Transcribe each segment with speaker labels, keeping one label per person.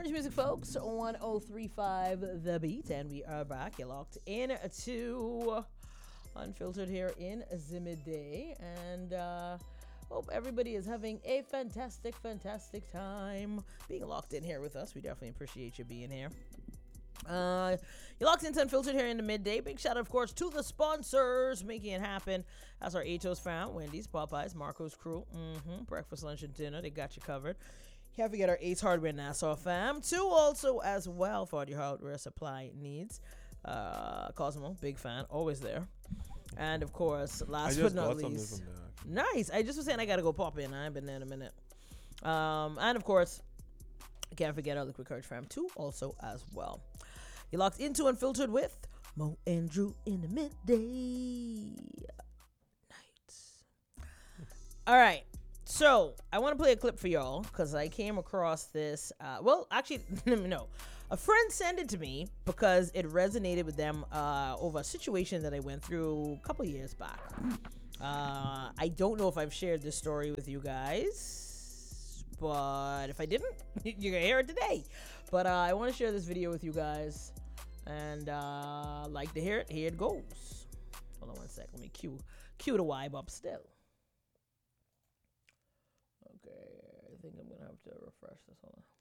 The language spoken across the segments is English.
Speaker 1: Orange Music, folks. 1035 The Beat, and we are back. You're locked in to Unfiltered here in the midday, and hope everybody is having a fantastic time being locked in here with us. We definitely appreciate you being here. You're locked into Unfiltered here in the midday. Big shout out, of course, to the sponsors making it happen. That's our Atos fam, Wendy's, Popeyes, Marco's Crew, breakfast, lunch, and dinner. They got you covered. Can't forget our Ace Hardware Nassau fam, too, also as well for your hardware supply needs. Cosmo, big fan, always there. And of course, last but not least, nice. I just was saying I gotta go pop in. I ain't been there in a minute. And of course, can't forget our Liquid Courage fam, too, also as well. You're locked into Unfiltered with Mo and Drew in the midday nights. All right. So, I want to play a clip for y'all because I came across this. Well, actually, no. A friend sent it to me because it resonated with them over a situation that I went through a couple years back. I don't know if I've shared this story with you guys, but if I didn't, you're going to hear it today. But I want to share this video with you guys, and like to hear it. Here it goes. Hold on one sec. Let me cue the vibe up still. Okay, I think I'm gonna have to refresh this. Hold on.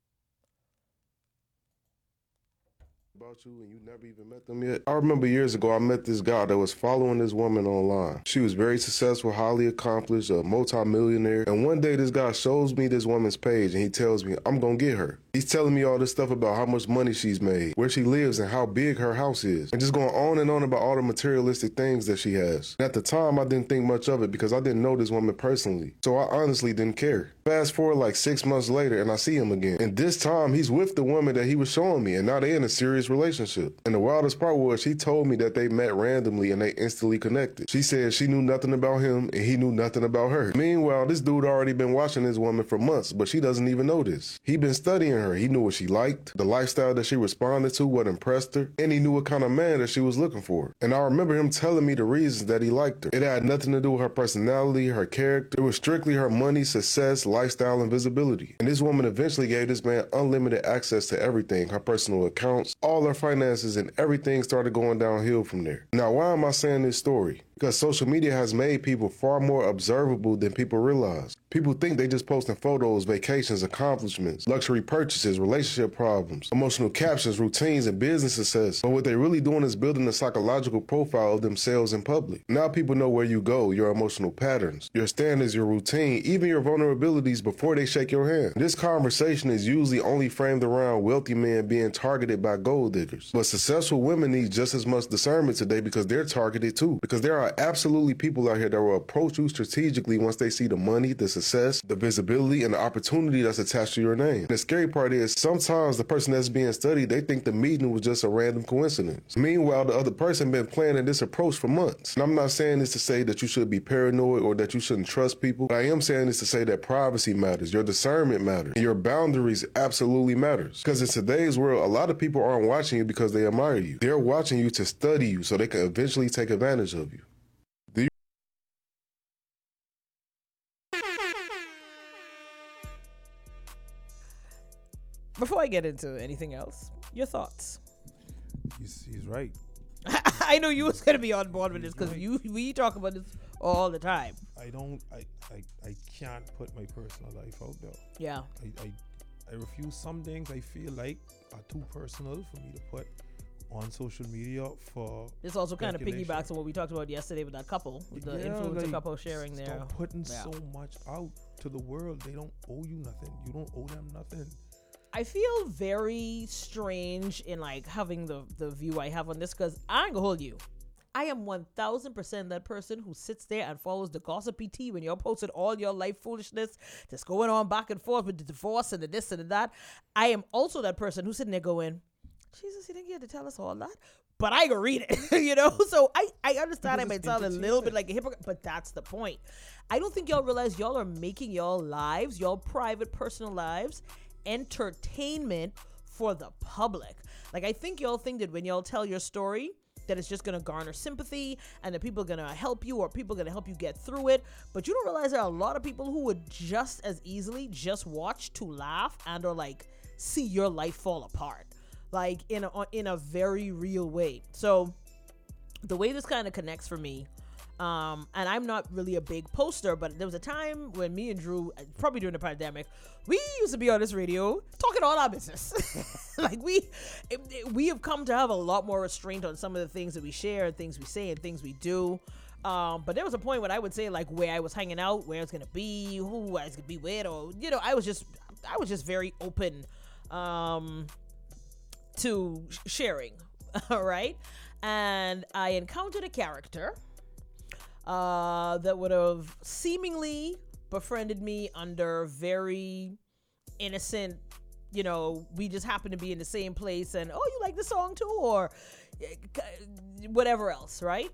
Speaker 2: About you and you never even met them yet. I remember years ago I met this guy that was following this woman online. She was very successful, highly accomplished, a multi-millionaire. And one day this guy shows me this woman's page and he tells me, I'm gonna get her. He's telling me all this stuff about how much money she's made, where she lives and how big her house is. And just going on and on about all the materialistic things that she has. And at the time I didn't think much of it because I didn't know this woman personally. So I honestly didn't care. Fast forward like 6 months later and I see him again. And this time he's with the woman that he was showing me, and now they're in a serious relationship. And the wildest part was she told me that they met randomly and they instantly connected. She said she knew nothing about him and he knew nothing about her. Meanwhile, this dude already been watching this woman for months, but she doesn't even know this. He been studying her. He knew what she liked, the lifestyle that she responded to, what impressed her, and he knew what kind of man that she was looking for. And I remember him telling me the reasons that he liked her. It had nothing to do with her personality, her character. It was strictly her money, success, lifestyle, and visibility. And this woman eventually gave this man unlimited access to everything, her personal accounts, all her finances, and everything started going downhill from there. Now, why am I saying this story? Because social media has made people far more observable than people realize. People think they just posting photos, vacations, accomplishments, luxury purchases, relationship problems, emotional captions, routines, and business success. But what they're really doing is building a psychological profile of themselves in public. Now people know where you go, your emotional patterns, your standards, your routine, even your vulnerabilities before they shake your hand. This conversation is usually only framed around wealthy men being targeted by gold diggers. But successful women need just as much discernment today because they're targeted too. Because there are absolutely people out here that will approach you strategically once they see the money, the success, the visibility, and the opportunity that's attached to your name. And the scary part is sometimes the person that's being studied, they think the meeting was just a random coincidence. Meanwhile, the other person been planning this approach for months. And I'm not saying this to say that you should be paranoid or that you shouldn't trust people, but I am saying this to say that privacy matters, your discernment matters, and your boundaries absolutely matters. Because in today's world, a lot of people aren't watching you because they admire you. They're watching you to study you so they can eventually take advantage of you.
Speaker 1: Before I get into anything else, your thoughts.
Speaker 3: He's right.
Speaker 1: I know you was gonna be on board with this because we talk about this all the time.
Speaker 3: I can't put my personal life out there.
Speaker 1: Yeah.
Speaker 3: I refuse some things I feel like are too personal for me to put on social media for.
Speaker 1: This also kind of piggybacks on what we talked about yesterday with that couple, with the influencer couple sharing their.
Speaker 3: Stop putting so much out to the world. They don't owe you nothing. You don't owe them nothing.
Speaker 1: I feel very strange in like having the view I have on this because I ain't gonna hold you. I am 1000% that person who sits there and follows the gossipy tea when you're posting all your life foolishness that's going on back and forth with the divorce and the this and the that. I am also that person who's sitting there going, Jesus, you didn't get to tell us all that? But I go read it, you know? So I understand
Speaker 3: because
Speaker 1: I might sound a little bit like a hypocrite, but that's the point. I don't think y'all realize y'all are making y'all lives, y'all private personal lives, entertainment for the public. Like, I think y'all think that when y'all tell your story that it's just gonna garner sympathy and that people are gonna help you or people are gonna help you get through it, but you don't realize there are a lot of people who would just as easily just watch to laugh and or like see your life fall apart, like in a very real way. So the way this kind of connects for me, and I'm not really a big poster, but there was a time when me and Drew, probably during the pandemic, we used to be on this radio talking all our business. Like we have come to have a lot more restraint on some of the things that we share, things we say, and things we do. But there was a point when I would say like where I was hanging out, where I was gonna be, who I was gonna be with, or I was just very open to sharing. All right, and I encountered a character that would have seemingly befriended me under very innocent, we just happen to be in the same place and, oh, you like the song too, or whatever else, right?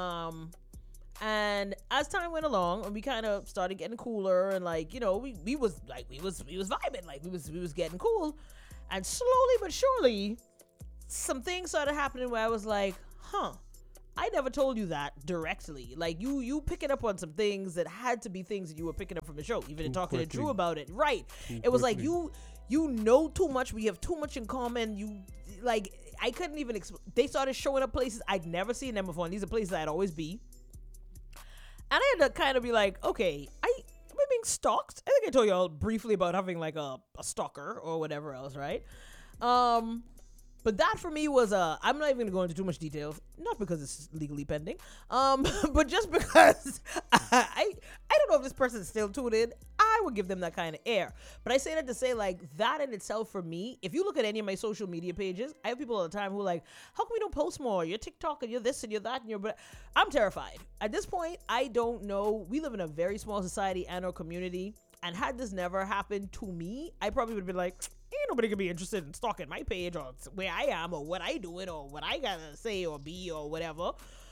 Speaker 1: And as time went along and we kind of started getting cooler and like, we was vibing, like we was getting cool, and slowly but surely some things started happening where I was like, I never told you that directly. Like you picking up on some things that had to be things that you were picking up from the show, even in talking to Drew about it. Right. It was like you know too much. We have too much in common. You like I couldn't even. They started showing up places I'd never seen them before. And these are places I'd always be. And I had to kind of be like, okay, am I being stalked? I think I told y'all briefly about having like a stalker or whatever else, right? But that for me was I'm not even gonna go into too much details, not because it's legally pending, but just because I don't know if this person is still tuned in. I would give them that kind of air. But I say that to say like that in itself for me, if you look at any of my social media pages, I have people all the time who are like, how come we don't post more? You're TikTok and you're this and you're that and but I'm terrified. At this point, I don't know. We live in a very small society and our community. And had this never happened to me, I probably would have been like, ain't nobody gonna be interested in stalking my page or where I am or what I do it or what I gotta say or be or whatever.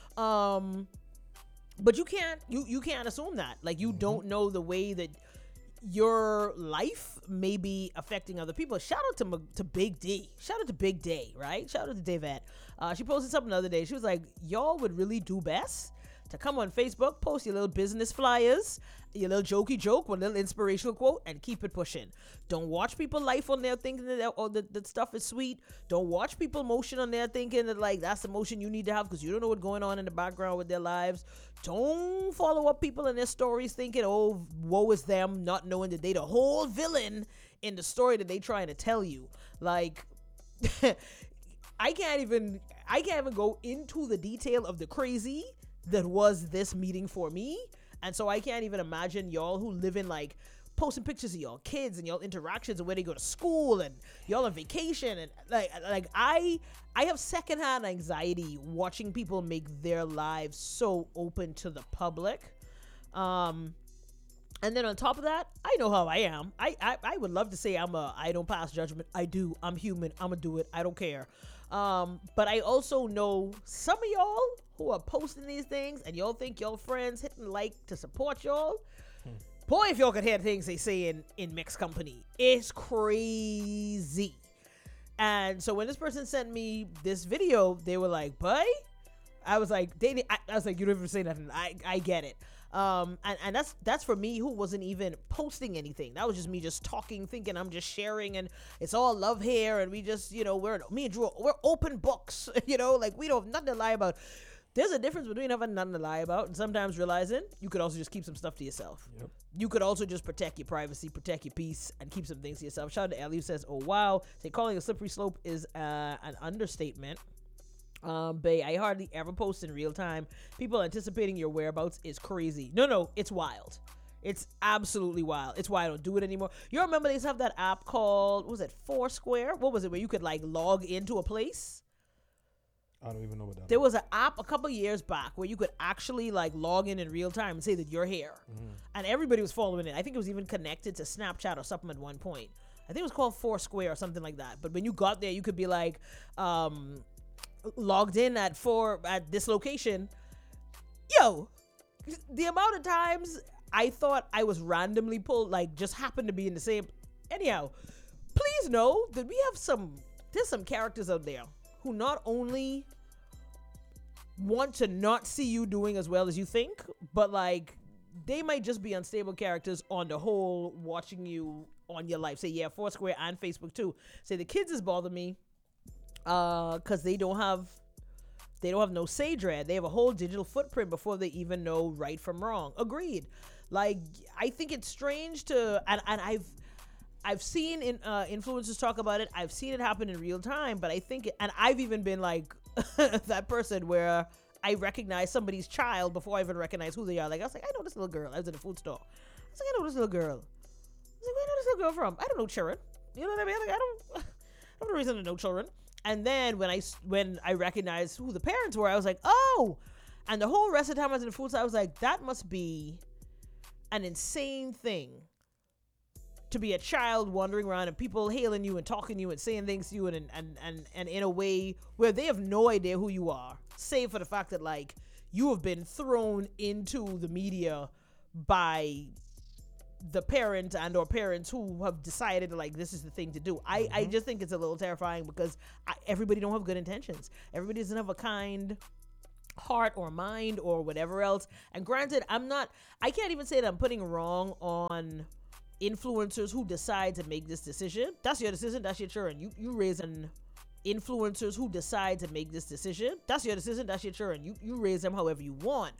Speaker 1: But you can't assume that. Like you don't know the way that your life may be affecting other people. Shout out to Big D. Shout out to Big Day, right? Shout out to Davette. She posted something the other day. She was like, y'all would really do best to come on Facebook, post your little business flyers, your little jokey joke, one little inspirational quote, and keep it pushing. Don't watch people life on there thinking that stuff is sweet. Don't watch people emotion on there thinking that like that's the emotion you need to have because you don't know what's going on in the background with their lives. Don't follow up people in their stories thinking, oh, woe is them, not knowing that they the whole villain in the story that they trying to tell you. Like, I can't even go into the detail of the crazy that was this meeting for me. And so I can't even imagine y'all who live in like posting pictures of y'all kids and y'all interactions and where they go to school and y'all on vacation and like I have secondhand anxiety watching people make their lives so open to the public. And then on top of that, I know how I am. I would love to say I don't pass judgment. I do. I'm human. I'm gonna do it. I don't care. But I also know some of y'all who are posting these things and y'all think y'all friends hitting like to support y'all. Boy, if y'all could hear the things they say in mixed company, it's crazy. And so when this person sent me this video, they were like, "Boy," I was like, I was like, "You don't even say nothing. I get it." And that's for me who wasn't even posting anything. That was just me just talking, thinking I'm just sharing, and it's all love here, and we just, me and Drew, we're open books, like we don't have nothing to lie about. There's a difference between having nothing to lie about and sometimes realizing you could also just keep some stuff to yourself. Yep. You could also just protect your privacy, protect your peace, and keep some things to yourself. Shout out to Ellie who says, "Oh wow, say calling a slippery slope is an understatement." Bae, I hardly ever post in real time. People anticipating your whereabouts is crazy. No, it's wild. It's absolutely wild. It's why I don't do it anymore. You remember they used to have that app called, what was it, Foursquare? What was it, where you could like log into a place?
Speaker 3: I don't even know what that
Speaker 1: There was an app a couple years back where you could actually like log in real time and say that you're here. And everybody was following it. I think it was even connected to Snapchat or something at one point. I think it was called Foursquare or something like that. But when you got there, you could be like, logged in at this location. Yo, the amount of times I thought I was randomly pulled, like just happened to be in the same. Anyhow, please know that there's some characters out there who not only want to not see you doing as well as you think, but like they might just be unstable characters on the whole, watching you on your life. Say, yeah, Foursquare and Facebook too. Say the kids is bother me because they don't have no say dread. They have a whole digital footprint before they even know right from wrong. Agreed. Like, I think it's strange to, and I've seen influencers talk about it. I've seen it happen in real time, but I think, and I've even been like that person where I recognize somebody's child before I even recognize who they are. Like, I was like, I know this little girl. I was at a food store. I was like, I know this little girl. I was like, where I know this little girl from? I don't know children. You know what I mean? Like, I don't have no reason to know children. And then when I recognized who the parents were, I was like, oh. And the whole rest of the time I was in the food store, I was like, that must be an insane thing to be a child wandering around and people hailing you and talking to you and saying things to you and in a way where they have no idea who you are, save for the fact that, like, you have been thrown into the media by the parent and or parents who have decided, like, this is the thing to do. I just think it's a little terrifying because everybody don't have good intentions. Everybody doesn't have a kind heart or mind or whatever else. And granted, I can't even say that I'm putting wrong on influencers who decide to make this decision. That's your decision. That's your children. You raise an influencers who decide to make this decision. That's your decision. That's your children. You raise them however you want.